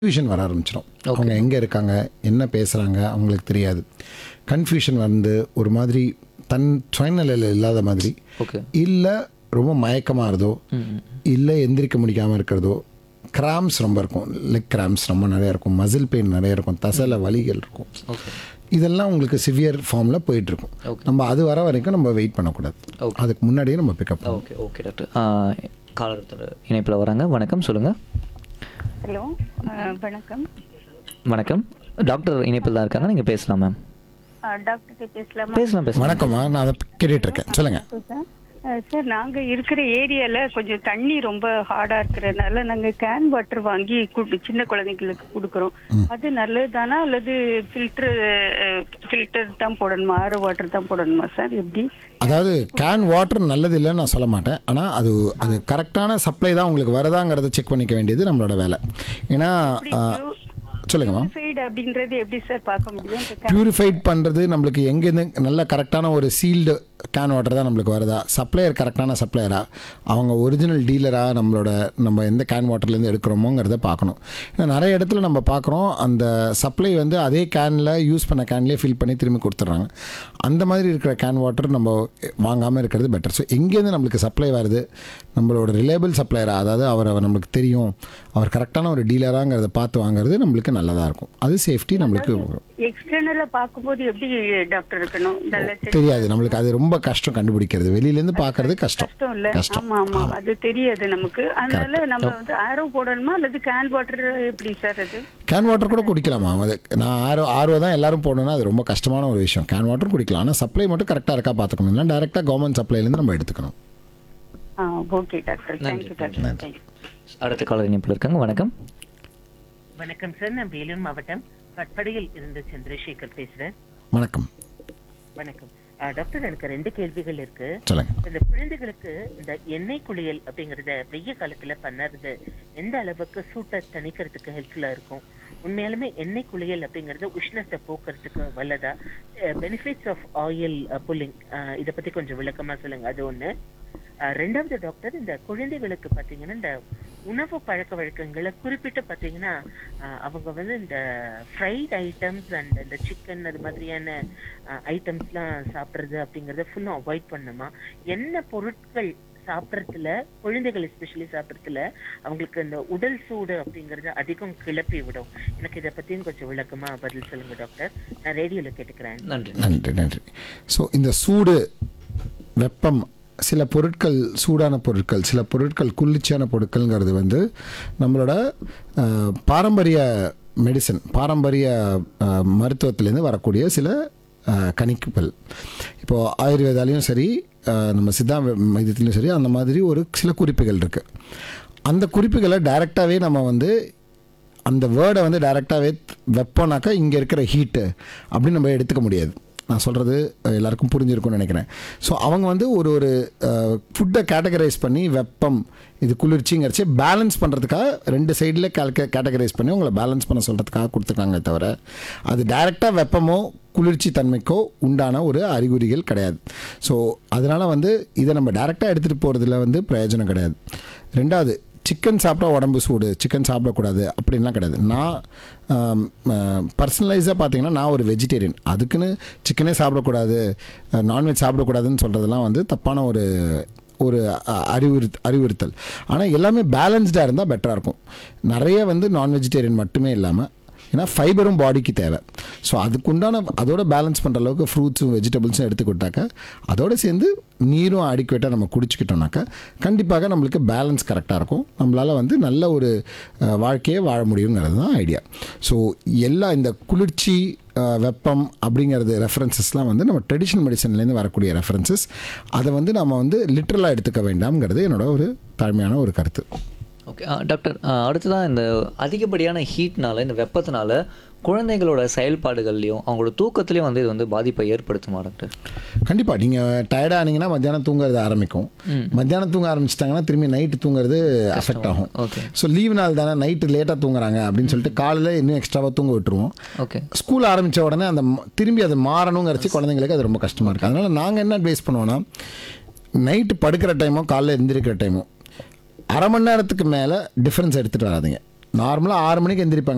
Confusion வர ஆரம்பிச்சிடும். அவங்க எங்கே இருக்காங்க, என்ன பேசுகிறாங்க அவங்களுக்கு தெரியாது. கன்ஃபியூஷன் வந்து ஒரு மாதிரி தன் சுயநிலையில் இல்லாத மாதிரி, இல்லை ரொம்ப மயக்கமாக இருந்தோ, இல்லை எந்திரிக்க முடியாமல் இருக்கிறதோ, கிராம்ஸ் ரொம்ப இருக்கும், லெக் கிராம்ஸ் ரொம்ப நிறையா இருக்கும், மசில் பெயின் நிறையா இருக்கும், தசையில் வலிகள் இருக்கும். இதெல்லாம் உங்களுக்கு சிவியர் ஃபார்மில் போயிட்டுருக்கும். நம்ம அது வர வரைக்கும் நம்ம வெயிட் பண்ணக்கூடாது. அதுக்கு முன்னாடியே நம்ம பிக்கப் பண்ணலாம். Okay okay doctor. காலர் இணைப்பில் வராங்க. வணக்கம், சொல்லுங்கள். ஹலோ, வணக்கம். வணக்கம், டாக்டர் இணைப்பில் தான் இருக்காங்க, நீங்கள் பேசலாம் மேம். டாக்டர் பேசலாமா? பேசலாம். வணக்கம்மா, நான் அதை கேட்டுட்ருக்கேன், சொல்லுங்கள். சார், நாங்கள் இருக்கிற ஏரியாவில் கொஞ்சம் தண்ணி ரொம்ப ஹார்டாக இருக்கிறதுனால நாங்கள் கேன் வாட்டர் வாங்கி சின்ன குழந்தைங்களுக்கு கொடுக்குறோம். அது நல்லதுதானா அல்லது ஃபில்டர் தான் போடணுமா, ஆரோ வாட்டர் தான் போடணுமா சார்? எப்படி? அதாவது கேன் வாட்டர் நல்லது இல்லைன்னு நான் சொல்ல மாட்டேன். ஆனால் அது கரெக்டான சப்ளை தான் உங்களுக்கு வருதாங்கிறத செக் பண்ணிக்க வேண்டியது நம்மளோட வேலை. ஏன்னா சொல்லுங்கம்மா. அப்படின்றது எப்படி சார் பார்க்க முடியும்? பியூரிஃபைட் பண்ணுறது நம்மளுக்கு எங்கேருந்து நல்ல கரெக்டான ஒரு சீல்டு கேன் வாட்டர் தான் நம்மளுக்கு வருதா, சப்ளையர் கரெக்டான சப்ளையரா, அவங்க ஒரிஜினல் டீலராக நம்ம எந்த கேன் வாட்டர்லேருந்து எடுக்கிறோமோங்கிறத பார்க்கணும். ஏன்னா நிறைய இடத்துல நம்ம பார்க்குறோம், அந்த சப்ளை வந்து அதே கேனில் யூஸ் பண்ண கேன்லேயே ஃபில் பண்ணி திரும்பி கொடுத்துட்றாங்க. அந்த மாதிரி இருக்கிற கேன் வாட்டர் நம்ம வாங்காமல் இருக்கிறது பெட்டர். ஸோ எங்கேருந்து நம்மளுக்கு சப்ளை வருது, நம்மளோட ரிலேபிள் சப்ளையராக, அதாவது அவர் நம்மளுக்கு தெரியும், அவர் கரெக்டான ஒரு டீலராங்கிறத பார்த்து வாங்குறது நம்மளுக்கு நல்லதாக இருக்கும். அது சேஃப்டி நம்மளுக்கு. எக்ஸ்டர்னலா பார்க்கும்போது எப்படி டாக்டர் இருக்கணும்? தெரியாது நம்மளுக்கு, அது ரொம்ப கஷ்டம் கண்டுபிடிக்கிறது. வெளியிலேருந்து பார்க்கறது கஷ்டம் இல்ல. ஆமா ஆமா, அது தெரியாது நமக்கு. அதனால நம்ம வந்து ஆரோ போடணுமா அல்லது கேன் வாட்டர் எப்படி சார்? அது கேன் வாட்டர் கூட குடிக்கலாமா? அது நான் ஆர்வ தான் எல்லாரும் போடணும்னா அது ரொம்ப கஷ்டமான ஒரு விஷயம். கேன் வாட்டர் குடிக்கலாம், ஆனால் சப்ளை மட்டும் கரெக்டாக இருக்கா பார்த்துக்கணும். இல்லை டேரெக்டாக கவர்மெண்ட் சப்ளைலேருந்து நம்ம எடுத்துக்கணும். Okay doctor, thank you doctor. அடுத்த காலர் இணைப்பில் இருக்காங்க. வணக்கம். வணக்கம் சார், நான் வேலூர் மாவட்டம் கட்படியில் இருந்து சந்திரசேகர் பேசுறேன். வணக்கம். வணக்கம் டாக்டர், எனக்கு 2 கேள்விகள் இருக்கு. சொல்லுங்க. இந்த குழந்தைகளுக்கு இந்த எண்ணெய் குளியல் அப்படிங்கறத வெய்ய காலத்துல பண்ணறது எந்த அளவுக்கு சூட்டை தணிக்கிறதுக்கு ஹெல்ப்ஃபுல்லா இருக்கும்? உண்மையாலுமே எண்ணெய் குளியல் அப்படிங்கறது உஷ்ணத்தை போக்குறதுக்கு வல்லதா? பெனிஃபிட்ஸ் ஆஃப் ஆயில் புல்லிங், இதை பத்தி கொஞ்சம் விளக்கமா சொல்லுங்க. அது ஒண்ணு. ரெண்டாவது டாக்டர், இந்த குழந்தைகளுக்கு பாத்தீங்கன்னா இந்த உணவு பழக்க வழக்கங்களை குறிப்பிட்டு பாத்தீங்கன்னா அவங்க வந்து இந்த ஃப்ரைட் ஐட்டம்ஸ் அண்ட் இந்த சிக்கன் அது மாதிரியான ஐட்டம்ஸ்லாம் சாப்பிட்றது அப்படிங்கறத ஃபுல்லும் அவாய்ட் பண்ணுமா? என்ன பொருட்கள் சாப்பிட்றதுல, குழந்தைகள் எஸ்பெஷலி சாப்பிட்றதுல அவங்களுக்கு இந்த உடல் சூடு அப்படிங்கறது அதிகம் கிளப்பி விடும்? எனக்கு இதை பத்தியும் கொஞ்சம் விளக்கமா பதில் சொல்லுங்க டாக்டர். நான் ரேடியோல கேட்டுக்கிறேன். நன்றி நன்றி நன்றி. ஸோ இந்த சூடு, வெப்பம், சில பொருட்கள் சூடான பொருட்கள், சில பொருட்கள் குளிர்ச்சியான பொருட்கள்ங்கிறது வந்து நம்மளோட பாரம்பரிய மெடிசன், பாரம்பரிய மருத்துவத்திலேருந்து வரக்கூடிய சில கணிப்புகள். இப்போது ஆயுர்வேதாலையும் சரி, நம்ம சித்தா வைத்தியத்துலையும் சரி, அந்த மாதிரி ஒரு சில குறிப்புகள் இருக்குது. அந்த குறிப்புகளை டைரெக்டாகவே நம்ம வந்து அந்த வேர்டை வந்து டைரெக்டாகவே வெப்பம்னாக்கா இங்கே இருக்கிற ஹீட்டு அப்படின்னு நம்ம எடுத்துக்க முடியாது. நான் சொல்கிறது எல்லாருக்கும் புரிஞ்சிருக்கும்னு நினைக்கிறேன். ஸோ அவங்க வந்து ஒரு ஃபுட்டை கேட்டகரைஸ் பண்ணி வெப்பம், இது குளிர்ச்சிங்கிறச்சு பேலன்ஸ் பண்ணுறதுக்காக 2 சைடில் கேட்டகரைஸ் பண்ணி உங்களை பேலன்ஸ் பண்ண சொல்கிறதுக்காக கொடுத்துருக்காங்க. தவிர அது டைரெக்டாக வெப்பமோ குளிர்ச்சி தன்மைக்கோ உண்டான ஒரு அறிகுறிகள் கிடையாது. ஸோ அதனால் வந்து இதை நம்ம டைரெக்டாக எடுத்துகிட்டு போகிறதுல வந்து பிரயோஜனம் கிடையாது. ரெண்டாவது, சிக்கன் சாப்பிட்டா உடம்பு சூடு, சிக்கன் சாப்பிடக்கூடாது அப்படின்லாம் கிடையாது. நான் பர்சனலைஸாக பார்த்தீங்கன்னா நான் ஒரு வெஜிடேரியன். அதுக்குன்னு சிக்கனே சாப்பிடக்கூடாது, நான்வெஜ் சாப்பிடக்கூடாதுன்னு சொல்கிறதுலாம் வந்து தப்பான ஒரு அறிவுறுத்தல். ஆனால் எல்லாமே பேலன்ஸ்டாக இருந்தால் பெட்டராக இருக்கும். நிறைய வந்து நான் வெஜிடேரியன் மட்டுமே இல்லாமல், ஏன்னா ஃபைபரும் பாடிக்கு தேவை. ஸோ அதுக்குண்டான அதோட பேலன்ஸ் பண்ணுற அளவுக்கு ஃப்ரூட்ஸும் வெஜிடபிள்ஸும் எடுத்துக்கிட்டாக்கா, அதோடு சேர்ந்து நீரும் அடிக்குவேட்டாக நம்ம குடிச்சிக்கிட்டோம்னாக்கா கண்டிப்பாக நம்மளுக்கு பேலன்ஸ் கரெக்டாக இருக்கும். நம்மளால் வந்து நல்ல ஒரு வாழ்க்கையை வாழ முடியுங்கிறது தான் ஐடியா. ஸோ இந்த குளிர்ச்சி, வெப்பம் அப்படிங்கிறது ரெஃபரன்சஸ்லாம் வந்து நம்ம ட்ரெடிஷ்னல் மெடிசன்லேருந்து வரக்கூடிய ரெஃபரன்சஸ். அதை வந்து நம்ம வந்து லிட்ரலாக எடுத்துக்க வேண்டாம்ங்கிறது என்னோட ஒரு தாழ்மையான ஒரு கருத்து. ஓகே டாக்டர், அடுத்ததான் இந்த அதிகப்படியான ஹீட்னால, இந்த வெப்பத்தினால குழந்தைகளோட செயல்பாடுகள்லையும் அவங்களோட தூக்கத்துலேயும் வந்து இது வந்து பாதிப்பை ஏற்படுத்துமா டாக்டர்? கண்டிப்பாக. நீங்கள் டயர்டாக ஆனீங்கன்னா மத்தியானம் தூங்குறது ஆரம்பிக்கும். மத்தியானம் தூங்க ஆரம்பிச்சிட்டாங்கன்னா திரும்பி நைட்டு தூங்குறது அஃபெக்ட் ஆகும். ஓகே. ஸோ லீவ் நாள் தானே, நைட்டு லேட்டாக தூங்குறாங்க அப்படின்னு சொல்லிட்டு காலையில் இன்னும் எக்ஸ்ட்ராவாக தூங்க விட்டுருவோம். ஓகே. ஸ்கூல் ஆரம்பித்த உடனே திரும்பி அது மாறணுங்கிறச்சு குழந்தைங்களுக்கு அது ரொம்ப கஷ்டமாக இருக்குது. அதனால் நாங்கள் என்ன அட்வைஸ் பண்ணுவோன்னா, நைட்டு படுக்கிற டைமோ காலையில் எழுந்திரிக்கிற டைமோ 1/2 மணி நேரத்துக்கு மேலே டிஃப்ரென்ஸ் எடுத்துகிட்டு வராதிங்க. நார்மலாக 6 மணிக்கு எந்திரிப்பாங்க.